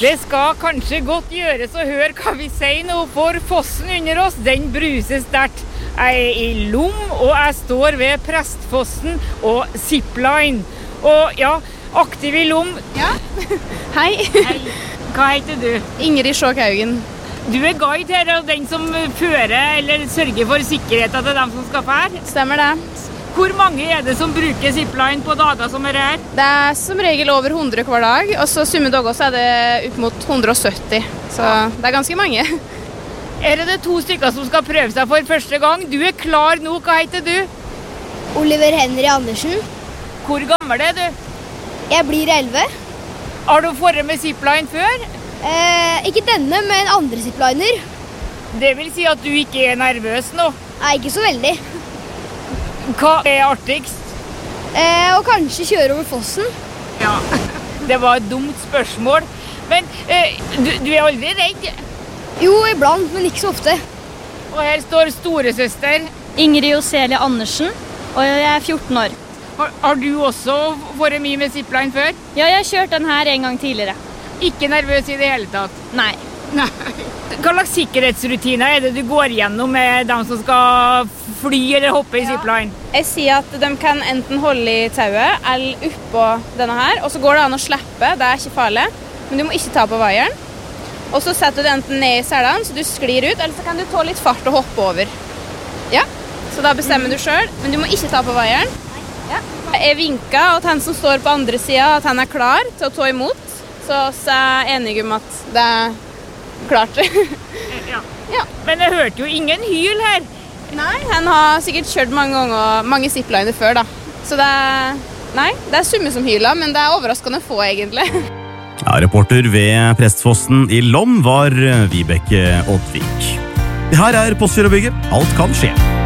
Det skal kanskje godt gjøres å høre hva vi sier nå, for fossen under oss, den bruser sterkt. Jeg I Lom, og jeg står ved Prestfossen og Zipline. Og ja, aktiv I Lom. Ja, hei. Hei. Hva heter du? Ingrid Sjåkhaugen. Du guide her, og den som fører eller sørger for sikkerheten til dem som skal fære. Stemmer det. Hvor mange det som bruker Zipline på dager som her? Det som regel over 100 hver dag, og så summe dager så det ut mot 170. Så det ganske mange. Det 2 stykker som skal prøve seg for første gang? Du klar nå, hva heter du? Oliver Henry Andersen. Hvor gammel du? Jeg blir 11. Har du forret med Zipline før? Ikke denne, men andre zipliner. Det vil si at du ikke nervøs nå? Nei, ikke så veldig. Hva artigst? Og kanskje kjøre over fossen. Ja, det var et dumt spørsmål. Men du aldri redd? Jo, iblant, men ikke så ofte. Og her står storesøster. Ingrid Oselia Andersen, og jeg 14 år. Har du også vært mye med Zipline før? Ja, jeg har kjørt den her en gang tidligere. Ikke nervøs I det hele tatt? Nei. Nei. Hva slags sikkerhetsrutiner det du går gjennom med dem som skal fly eller hoppe I Zipline? Jeg sier at de kan enten holde I tauet eller oppå denne her, og så går det an å slippe, det ikke farlig, men du må ikke ta på vaieren. Og så setter du det enten ned I selene, så du sklir ut, eller så kan du ta litt fart og hoppe over. Ja, så da bestemmer du selv, men du må ikke ta på vaieren. Ja. Jeg vinker at han som står på andre siden, at han klar til å ta imot, så jeg enige om at det klart. Ja. Ja. Men jeg hørte jo ingen hyl her. Nei, han har sikkert kjørt mange ganger, mange zipliner før da. Så det summe som hyler, men det overraskende få egentlig. Ja, reporter ved Prestfossen I Lom var Vibeke Oddvik. Det her Postgirobygget. Alt kan skje.